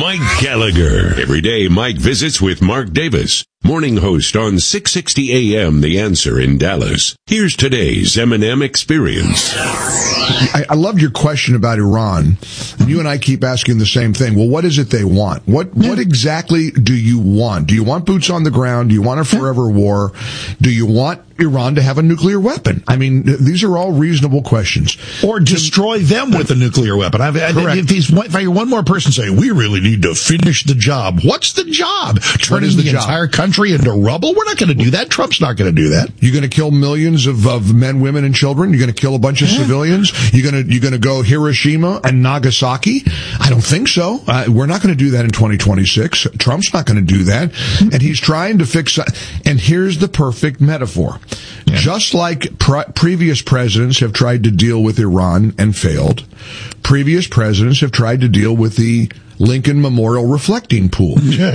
Mike Gallagher. Every day, Mike visits with Mark Davis, morning host on 660 AM The Answer in Dallas. Here's today's M&M Experience. I loved your question about Iran. You and I keep asking the same thing. Well, what is it they want? What exactly do you want? Do you want boots on the ground? Do you want a forever war? Do you want Iran to have a nuclear weapon? I mean, these are all reasonable questions. Or destroy them with a nuclear weapon. If I hear one more person saying, we really need to finish the job. What's the job? Turning the entire country into rubble? We're not going to do that. Trump's not going to do that. You're going to kill millions of men, women, and children? You're going to kill a bunch of civilians? You're going to go Hiroshima and Nagasaki? I don't think so. We're not going to do that in 2026. Trump's not going to do that. And he's trying to fix... And here's the perfect metaphor. Yeah. Just like previous presidents have tried to deal with Iran and failed, previous presidents have tried to deal with the Lincoln Memorial reflecting pool,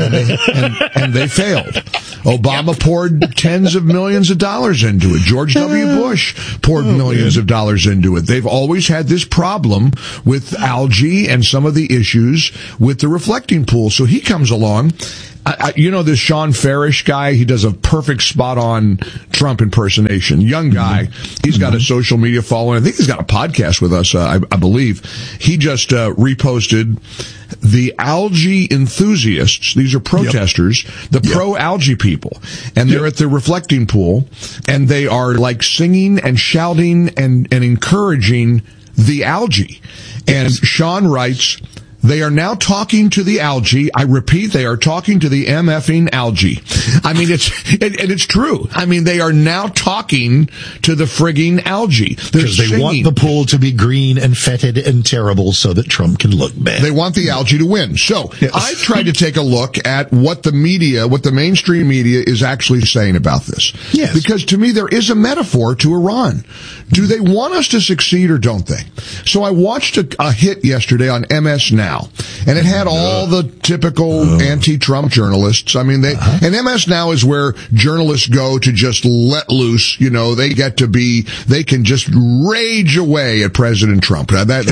and they failed. Obama poured tens of millions of dollars into it. George W. Bush poured millions of dollars into it. They've always had this problem with algae and some of the issues with the reflecting pool. So he comes along. This Sean Farish guy, he does a perfect spot-on Trump impersonation. Young guy. He's got a social media following. I think he's got a podcast with us, I believe. He just reposted the algae enthusiasts. These are protesters, the pro-algae people. And they're at the reflecting pool, and they are like singing and shouting and encouraging the algae. And Sean writes... They are now talking to the algae. I repeat, they are talking to the MFing algae. I mean, it's true. I mean, they are now talking to the frigging algae. Because they want the pool to be green and fetid and terrible so that Trump can look bad. They want the algae to win. So I tried to take a look at what the mainstream media is actually saying about this. Yes. Because to me, there is a metaphor to Iran. Do they want us to succeed or don't they? So I watched a hit yesterday on MS Now. And it had all the typical anti-Trump journalists. I mean, and MS Now is where journalists go to just let loose. They can just rage away at President Trump.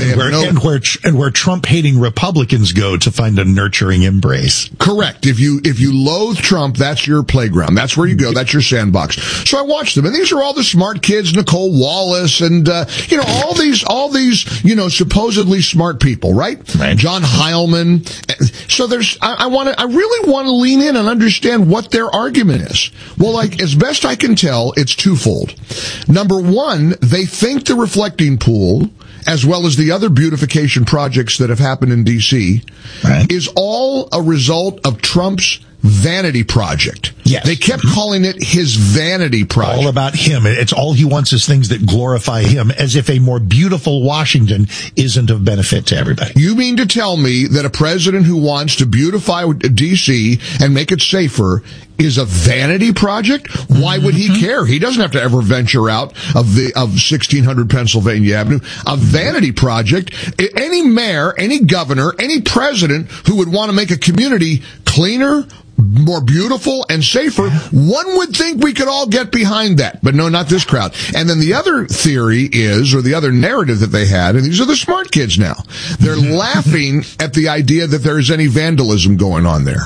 Where Trump-hating Republicans go to find a nurturing embrace. Correct. If you loathe Trump, that's your playground. That's where you go. That's your sandbox. So I watched them, and these are all the smart kids, Nicole Wallace, and all these supposedly smart people, right? John Heilman. So I really want to lean in and understand what their argument is. Well, as best I can tell, it's twofold. Number one, they think the reflecting pool, as well as the other beautification projects that have happened in D.C., is all a result of Trump's vanity project. Yes. They kept calling it his vanity project. All about him. It's all he wants is things that glorify him, as if a more beautiful Washington isn't of benefit to everybody. You mean to tell me that a president who wants to beautify D.C. and make it safer is a vanity project? Why would he care? He doesn't have to ever venture out of 1600 Pennsylvania Avenue. A vanity project. Any mayor, any governor, any president who would want to make a community cleaner, more beautiful, and safer, one would think we could all get behind that. But no, not this crowd. And then the other theory is, or the other narrative that they had, and these are the smart kids now, they're laughing at the idea that there's any vandalism going on there.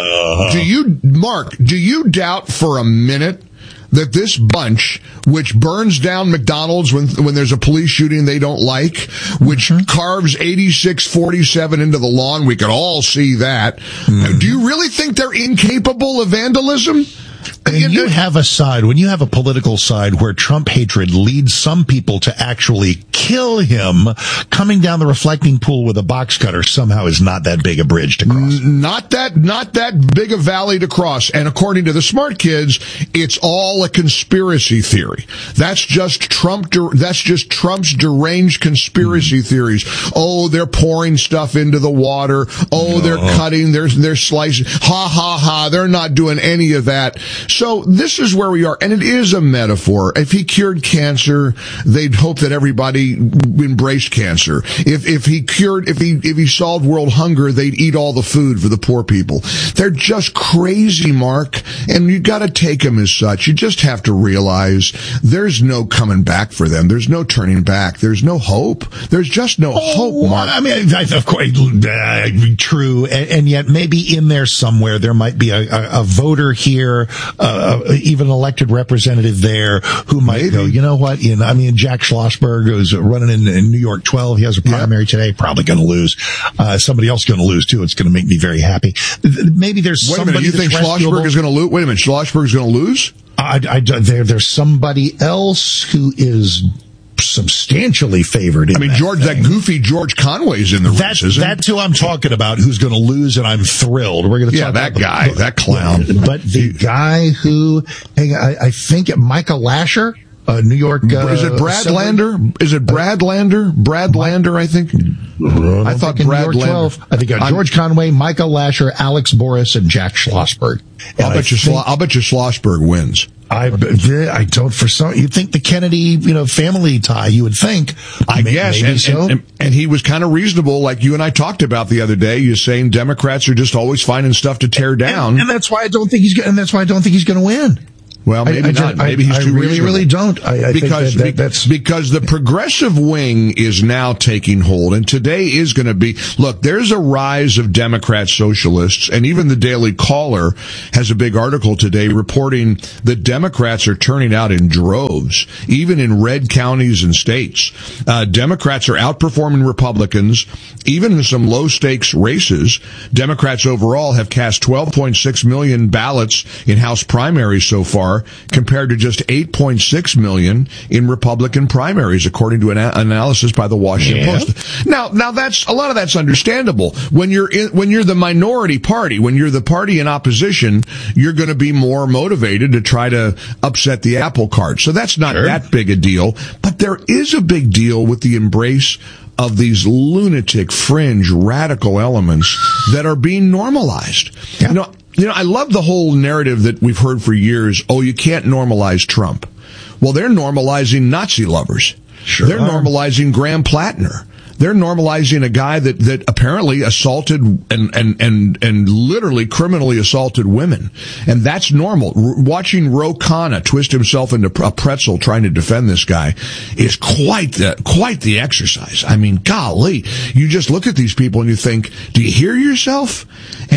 Do you doubt for a minute that this bunch, which burns down McDonald's when there's a police shooting they don't like, which carves 8647 into the lawn, we could all see that. Do you really think they're incapable of vandalism? When you have a political side where Trump hatred leads some people to actually kill him, coming down the reflecting pool with a box cutter somehow is not that big a bridge to cross. Not that big a valley to cross. And according to the smart kids, it's all a conspiracy theory. That's just Trump's deranged conspiracy theories. Oh, they're pouring stuff into the water. Oh, they're cutting, they're slicing. Ha ha ha. They're not doing any of that. So this is where we are, and it is a metaphor. If he cured cancer, they'd hope that everybody embraced cancer. If he solved world hunger, they'd eat all the food for the poor people. They're just crazy, Mark, and you got to take them as such. You just have to realize there's no coming back for them. There's no turning back. There's no hope. There's just no hope, Mark. I mean, of course, true, and yet maybe in there somewhere there might be a voter here, even an elected representative there who might go, you know what? Jack Schlossberg, who's running in New York 12, he has a primary today, probably going to lose. Somebody else going to lose too. It's going to make me very happy. Maybe there's Wait a somebody. minute, you think Schlossberg is going to lose? Wait a minute, Schlossberg is going to lose? There's somebody else who is substantially favored. That goofy George Conway's in the race, isn't he? That's who I'm talking about, who's going to lose, and I'm thrilled. We're going to talk about that guy, that clown. But the guy who, I think Michael Lasher, New York. Is it Brad Lander? Is it Brad Lander? Brad Lander, I think. I thought Brad Lander. I think George Conway, Michael Lasher, Alex Boris, and Jack Schlossberg. I'll bet you Schlossberg wins. I don't. For some, you think the Kennedy, family tie? You would think. I guess, maybe so. And he was kind of reasonable, like you and I talked about the other day. You're saying Democrats are just always finding stuff to tear down, and that's why I don't think he's. And that's why I don't think he's going to win. Well, maybe not. Maybe he's too reasonable. I really don't. I because the progressive wing is now taking hold, and today is going to be. Look, there's a rise of Democrat socialists, and even the Daily Caller has a big article today reporting that Democrats are turning out in droves, even in red counties and states. Democrats are outperforming Republicans, even in some low stakes races. Democrats overall have cast 12.6 million ballots in House primaries so far, compared to just 8.6 million in Republican primaries, according to an analysis by the Washington Post. Now that's a lot of that's understandable. When you're the minority party, when you're the party in opposition, you're going to be more motivated to try to upset the apple cart. So that's not that big a deal. But there is a big deal with the embrace of these lunatic, fringe, radical elements that are being normalized. Yeah. I love the whole narrative that we've heard for years. Oh, you can't normalize Trump. Well, they're normalizing Nazi lovers. Sure. They're normalizing Graham Plattner. They're normalizing a guy that apparently assaulted and literally criminally assaulted women. And that's normal. Watching Ro Khanna twist himself into a pretzel trying to defend this guy is quite the exercise. I mean, golly, you just look at these people and you think, do you hear yourself?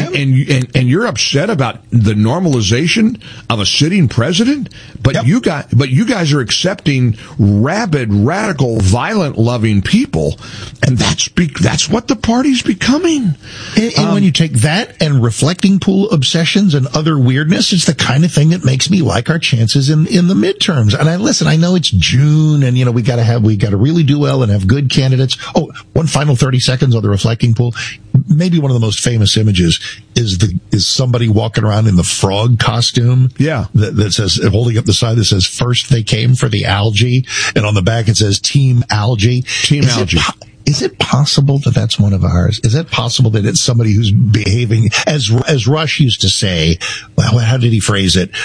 And you're upset about the normalization of a sitting president, but you guys are accepting rabid, radical, violent, loving people. And that's what the party's becoming. And when you take that and reflecting pool obsessions and other weirdness, it's the kind of thing that makes me like our chances in the midterms. And I know it's June and, we got to really do well and have good candidates. Oh, one final 30 seconds on the reflecting pool. Maybe one of the most famous images is somebody walking around in the frog costume. Yeah. That says, holding up the sign that says, first they came for the algae. And on the back it says Team Algae. Team Algae. Is it possible that that's one of ours? Is it possible that it's somebody who's behaving, as Rush used to say, well, how did he phrase it?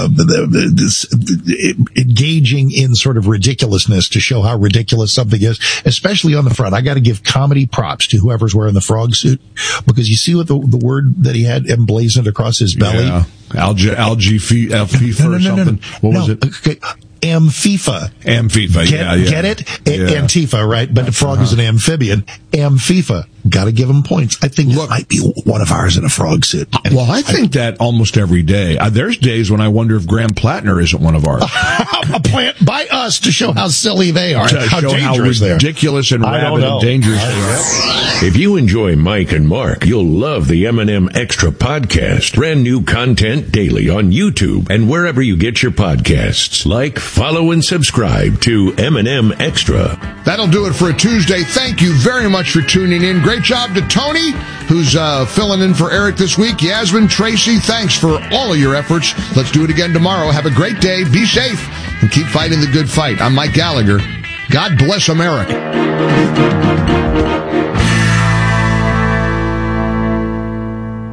Engaging in sort of ridiculousness to show how ridiculous something is, especially on the front. I got to give comedy props to whoever's wearing the frog suit, because you see what the word that he had emblazoned across his belly? Yeah. Algae FIFA or something. What was it? Okay. Amfifa. Get it? Antifa, right? But the frog is an amphibian. Amfifa. Got to give him points. I think it might be one of ours in a frog suit. Well, I think that almost every day. There's days when I wonder if Graham Plattner isn't one of ours. A plant by us to show how silly they are. To show how ridiculous and rabid and dangerous they are. If you enjoy Mike and Mark, you'll love the M&M Extra podcast. Brand new content daily on YouTube and wherever you get your podcasts. Like, follow, and subscribe to M&M Extra. That'll do it for a Tuesday. Thank you very much for tuning in. Great job to Tony, who's filling in for Eric this week. Yasmin, Tracy, thanks for all of your efforts. Let's do it again tomorrow. Have a great day. Be safe and keep fighting the good fight. I'm Mike Gallagher. God bless America.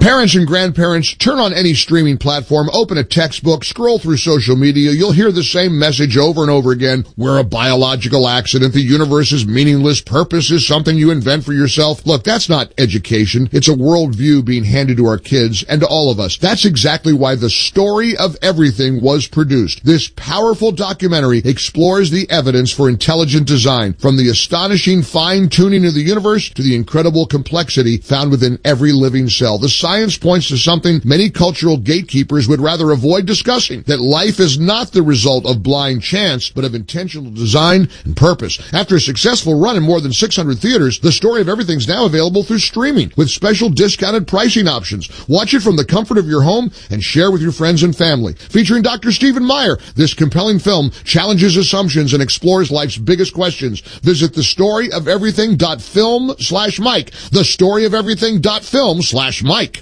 Parents and grandparents, turn on any streaming platform, open a textbook, scroll through social media. You'll hear the same message over and over again. We're a biological accident. The universe is meaningless. Purpose is something you invent for yourself. Look, that's not education. It's a worldview being handed to our kids and to all of us. That's exactly why The Story of Everything was produced. This powerful documentary explores the evidence for intelligent design, from the astonishing fine-tuning of the universe to the incredible complexity found within every living cell. The science points to something many cultural gatekeepers would rather avoid discussing, that life is not the result of blind chance, but of intentional design and purpose. After a successful run in more than 600 theaters, The Story of Everything is now available through streaming with special discounted pricing options. Watch it from the comfort of your home and share with your friends and family. Featuring Dr. Stephen Meyer, this compelling film challenges assumptions and explores life's biggest questions. Visit thestoryofeverything.film/Mike. Thestoryofeverything.film/Mike.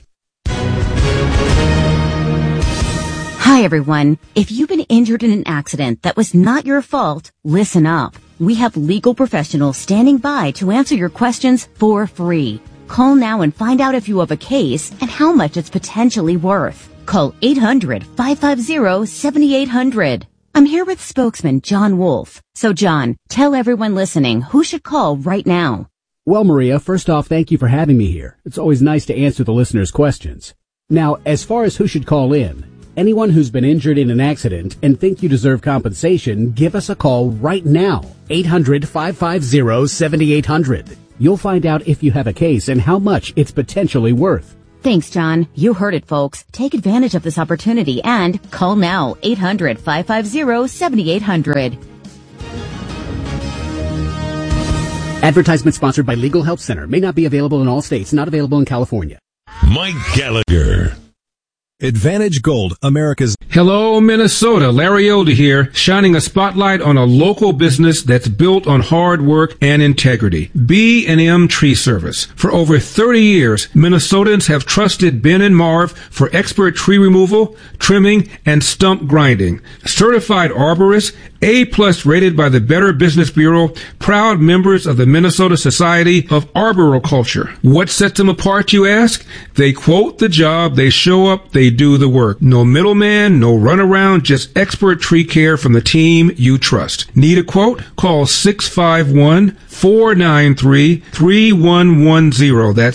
Hi, everyone. If you've been injured in an accident that was not your fault, listen up. We have legal professionals standing by to answer your questions for free. Call now and find out if you have a case and how much it's potentially worth. Call 800-550-7800. I'm here with spokesman John Wolf. So, John, tell everyone listening who should call right now. Well, Maria, first off, thank you for having me here. It's always nice to answer the listeners' questions. Now, as far as who should call in, anyone who's been injured in an accident and think you deserve compensation, give us a call right now. 800-550-7800. You'll find out if you have a case and how much it's potentially worth. Thanks, John. You heard it, folks. Take advantage of this opportunity and call now. 800-550-7800. Advertisement sponsored by Legal Help Center. May not be available in all states. Not available in California. Mike Gallagher. Advantage Gold, America's... Hello, Minnesota. Larry Elder here, shining a spotlight on a local business that's built on hard work and integrity. B&M Tree Service. For over 30 years, Minnesotans have trusted Ben and Marv for expert tree removal, trimming, and stump grinding. Certified arborists, A+ rated by the Better Business Bureau, proud members of the Minnesota Society of Arboriculture. What sets them apart, you ask? They quote the job, they show up, they do the work. No middleman, no runaround, just expert tree care from the team you trust. Need a quote? Call 651-493-3110. That's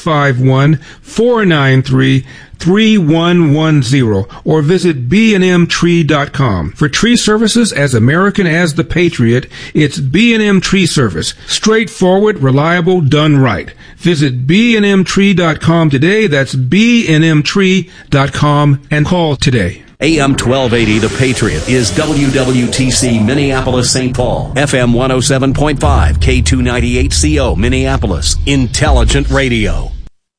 651-493-3110, or visit bnmtree.com. For tree services as American as the Patriot, it's B&M Tree Service. Straightforward, reliable, done right. Visit bnmtree.com today. That's bnmtree.com, and call today. AM 1280, The Patriot, is WWTC Minneapolis, St. Paul. FM 107.5, K298CO, Minneapolis. Intelligent Radio.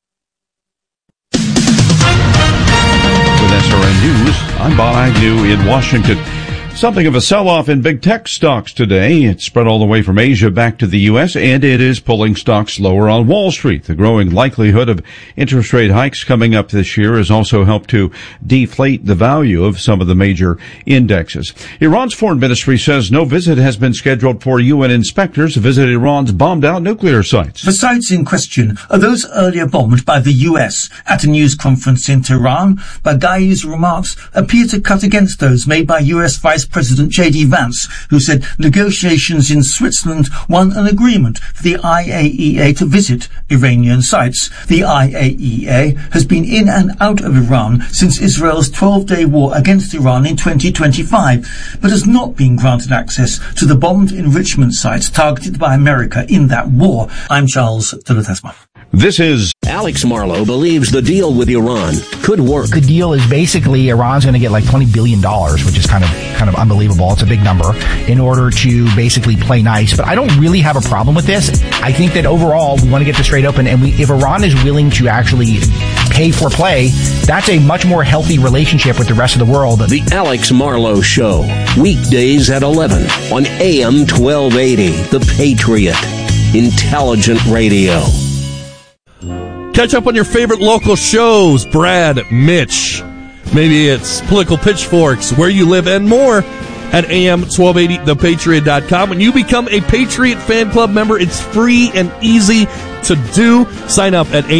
With SRN News, I'm Bob Agnew in Washington. Something of a sell-off in big tech stocks today. It spread all the way from Asia back to the U.S., and it is pulling stocks lower on Wall Street. The growing likelihood of interest rate hikes coming up this year has also helped to deflate the value of some of the major indexes. Iran's foreign ministry says no visit has been scheduled for UN inspectors to visit Iran's bombed-out nuclear sites. The sites in question are those earlier bombed by the U.S. At a news conference in Tehran, Baghai's remarks appear to cut against those made by U.S. Vice President J.D. Vance, who said negotiations in Switzerland won an agreement for the IAEA to visit Iranian sites. The IAEA has been in and out of Iran since Israel's 12-day war against Iran in 2025, but has not been granted access to the bombed enrichment sites targeted by America in that war. I'm Charles de la Tesma. This is Alex Marlow believes the deal with Iran could work. The deal is basically Iran's going to get like $20 billion, which is kind of unbelievable. It's a big number, in order to basically play nice. But I don't really have a problem with this. I think that overall we want to get this straight open, and if Iran is willing to actually pay for play, that's a much more healthy relationship with the rest of the world. The Alex Marlow Show, weekdays at 11 on AM 1280, The Patriot, Intelligent Radio. Catch up on your favorite local shows. Brad, Mitch, maybe it's Political Pitchforks, Where You Live, and more at AM1280thepatriot.com. When you become a Patriot Fan Club member, it's free and easy. to do. Sign up at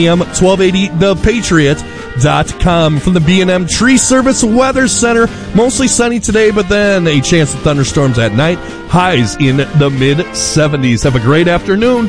AM1280thepatriot.com. From the B&M Tree Service Weather Center, mostly sunny today, but then a chance of thunderstorms at night. Highs in the mid-70s. Have a great afternoon.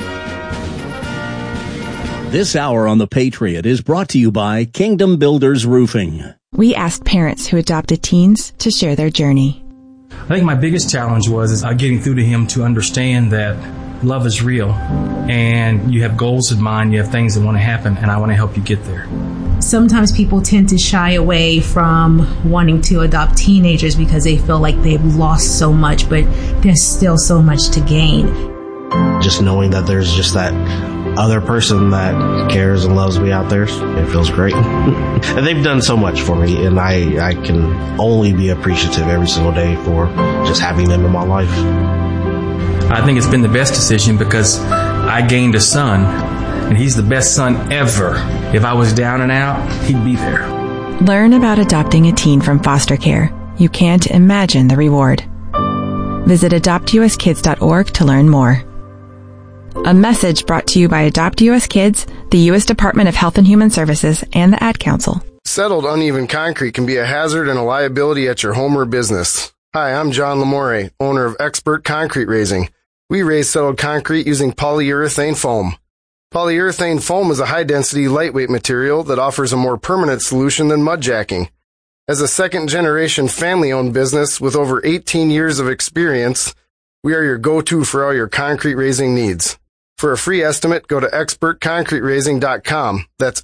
This hour on The Patriot is brought to you by Kingdom Builders Roofing. We asked parents who adopted teens to share their journey. I think my biggest challenge was getting through to him to understand that love is real and you have goals in mind, you have things that want to happen, and I want to help you get there. Sometimes people tend to shy away from wanting to adopt teenagers because they feel like they've lost so much, but there's still so much to gain. Just knowing that there's just that other person that cares and loves me out there, it feels great. And they've done so much for me, and I can only be appreciative every single day for just having them in my life. I think it's been the best decision because I gained a son, and he's the best son ever. If I was down and out, he'd be there. Learn about adopting a teen from foster care. You can't imagine the reward. Visit adoptuskids.org to learn more. A message brought to you by Adopt U.S. Kids, the U.S. Department of Health and Human Services, and the Ad Council. Settled uneven concrete can be a hazard and a liability at your home or business. Hi, I'm John Lamore, owner of Expert Concrete Raising. We raise settled concrete using polyurethane foam. Polyurethane foam is a high-density, lightweight material that offers a more permanent solution than mud jacking. As a second-generation family-owned business with over 18 years of experience, we are your go-to for all your concrete raising needs. For a free estimate, go to expertconcreteraising.com. That's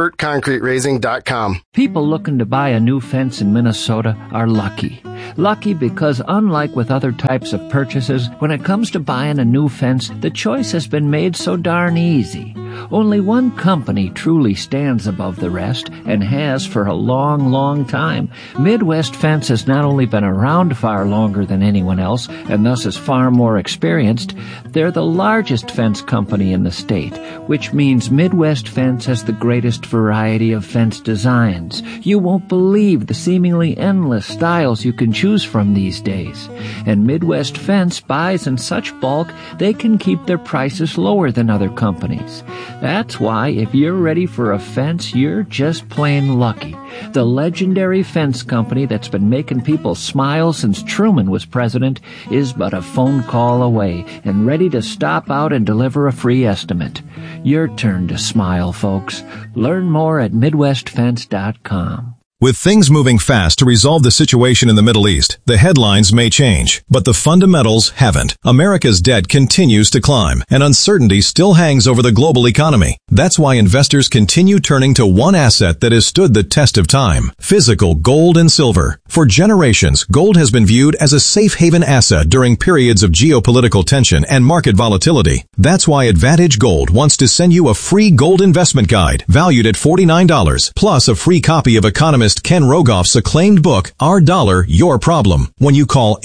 expertconcreteraising.com. People looking to buy a new fence in Minnesota are lucky. Lucky because unlike with other types of purchases, when it comes to buying a new fence, the choice has been made so darn easy. Only one company truly stands above the rest and has for a long, long time. Midwest Fence has not only been around far longer than anyone else and thus is far more experienced, they're the largest fence company in the state, which means Midwest Fence has the greatest variety of fence designs. You won't believe the seemingly endless styles you can choose from these days. And Midwest Fence buys in such bulk they can keep their prices lower than other companies. That's why if you're ready for a fence, you're just plain lucky. The legendary fence company that's been making people smile since Truman was president is but a phone call away and ready to stop out and deliver a free estimate. Your turn to smile, folks. Learn more at MidwestFence.com. With things moving fast to resolve the situation in the Middle East, the headlines may change, but the fundamentals haven't. America's debt continues to climb, and uncertainty still hangs over the global economy. That's why investors continue turning to one asset that has stood the test of time: physical gold and silver. For generations, gold has been viewed as a safe haven asset during periods of geopolitical tension and market volatility. That's why Advantage Gold wants to send you a free gold investment guide valued at $49, plus a free copy of economist Ken Rogoff's acclaimed book, Our Dollar, Your Problem, when you call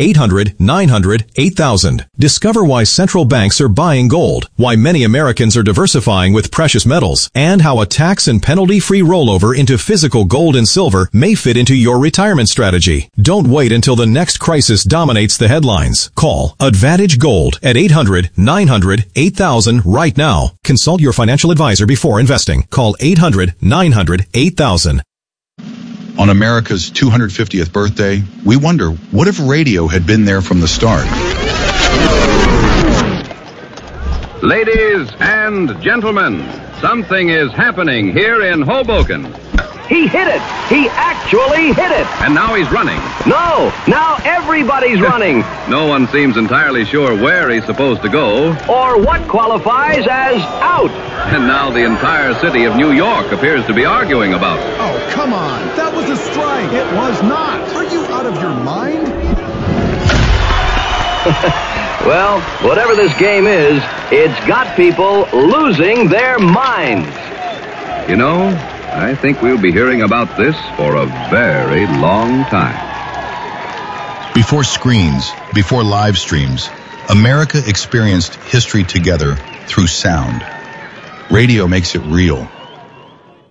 800-900-8000. Discover why central banks are buying gold, why many Americans are diversifying with precious metals, and how a tax and penalty-free rollover into physical gold and silver may fit into your retirement strategy. Don't wait until the next crisis dominates the headlines. Call Advantage Gold at 800-900-8000 right now. Consult your financial advisor before investing. Call 800-900-8000. On America's 250th birthday, we wonder, what if radio had been there from the start? Ladies and gentlemen, something is happening here in Hoboken. He hit it! He actually hit it! And now he's running. No! Now everybody's running! No one seems entirely sure where he's supposed to go. Or what qualifies as out! And now the entire city of New York appears to be arguing about it. Oh, come on! That was a strike! It was not! Are you out of your mind? Well, whatever this game is, it's got people losing their minds. You know, I think we'll be hearing about this for a very long time. Before screens, before live streams, America experienced history together through sound. Radio makes it real.